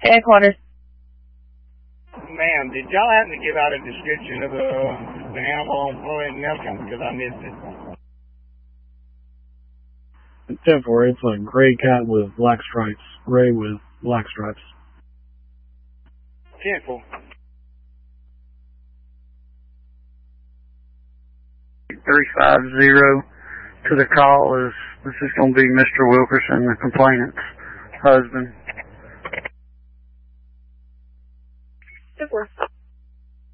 Headquarters. Ma'am, did y'all happen to give out a description of the animal on Floyd Nelson? Because I missed it. 10-4, it's a gray cat with black stripes. Gray with black stripes. 10-4. 350 to the call is, this is going to be Mr. Wilkerson, the complainant's husband.